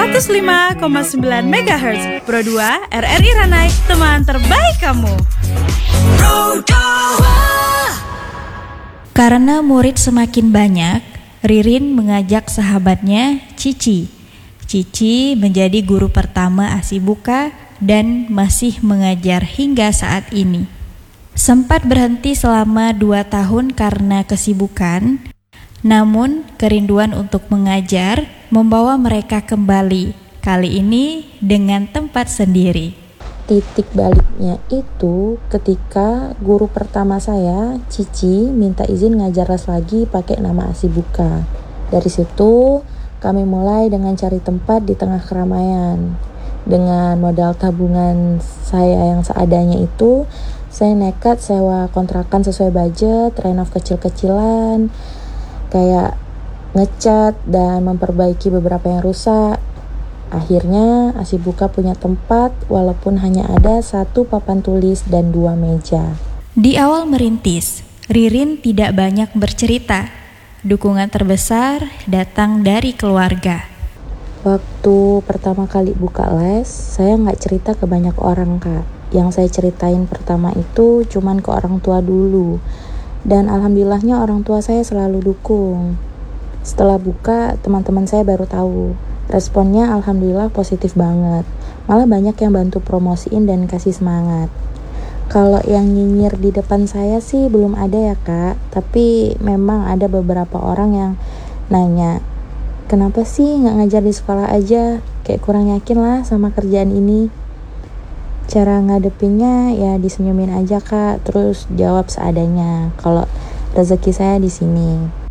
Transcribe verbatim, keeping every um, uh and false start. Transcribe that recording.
seratus lima koma sembilan megahertz. Pro dua R R I Ranai, teman terbaik kamu. Karena murid semakin banyak, Ririn mengajak sahabatnya Cici. Cici menjadi guru pertama Asibuka dan masih mengajar hingga saat ini. Sempat berhenti selama dua tahun karena kesibukan, namun kerinduan untuk mengajar membawa mereka kembali, kali ini dengan tempat sendiri. Titik baliknya itu ketika guru pertama saya, Cici, minta izin ngajar les lagi pakai nama Asibuka. Dari situ kami mulai dengan cari tempat di tengah keramaian. Dengan modal tabungan saya yang seadanya itu, saya nekat sewa kontrakan sesuai budget, renov kecil-kecilan, kayak ngecat dan memperbaiki beberapa yang rusak. Akhirnya Asibuka punya tempat walaupun hanya ada satu papan tulis dan dua meja. Di awal merintis, Ririn tidak banyak bercerita. Dukungan terbesar datang dari keluarga. Waktu pertama kali buka les, saya nggak cerita ke banyak orang, Kak. Yang saya ceritain pertama itu cuman ke orang tua dulu. Dan alhamdulillahnya orang tua saya selalu dukung. Setelah buka, teman-teman saya baru tahu. Responnya alhamdulillah positif banget. Malah banyak yang bantu promosiin dan kasih semangat. Kalau yang nyinyir di depan saya sih belum ada ya, Kak. Tapi memang ada beberapa orang yang nanya, kenapa sih gak ngajar di sekolah aja? Kayak kurang yakin lah sama kerjaan ini. Cara ngadepinnya ya disenyumin aja, Kak. Terus jawab seadanya. Kalau rezeki saya di sini.